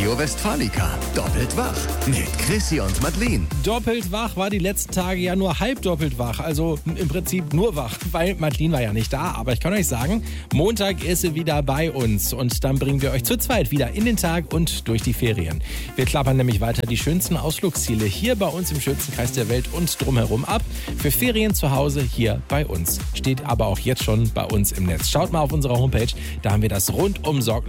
Radio Westfalica. Doppelt wach mit Chrissy und Madeleine. Doppelt wach war die letzten Tage ja nur halb doppelt wach. Also im Prinzip nur wach, weil Madeleine war ja nicht da. Aber ich kann euch sagen, Montag ist sie wieder bei uns. Und dann bringen wir euch zu zweit wieder in den Tag und durch die Ferien. Wir klappern nämlich weiter die schönsten Ausflugsziele hier bei uns im schönsten Kreis der Welt und drumherum ab. Für Ferien zu Hause hier bei uns. Steht aber auch jetzt schon bei uns im Netz. Schaut mal auf unserer Homepage, da haben wir das rundum sorglos